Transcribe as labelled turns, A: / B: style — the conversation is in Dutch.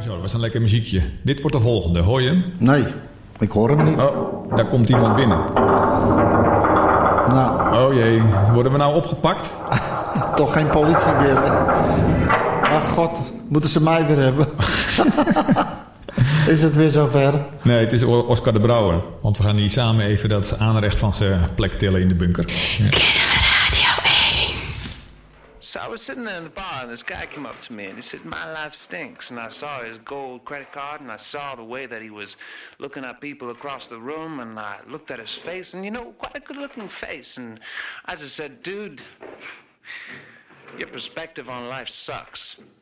A: Zo, dat was een lekker muziekje. Dit wordt de volgende, hoor je hem?
B: Nee, ik hoor hem niet.
A: Oh, daar komt iemand binnen.
B: Nou.
A: Oh jee, worden we nou opgepakt?
B: Toch geen politie weer. Ach god, moeten ze mij weer hebben? Is het weer zover?
A: Nee, het is Oscar de Brouwer. Want we gaan hier samen even dat aanrecht van zijn plek tillen in de bunker. Ja.
C: So I was sitting there in the bar, and this guy came up to me, and he said, "My life stinks." And I saw his gold credit card, and I saw the way that he was looking at people across the room, and I looked at his face, and, you know, quite a good-looking face. And I just said, "Dude, your perspective on life sucks."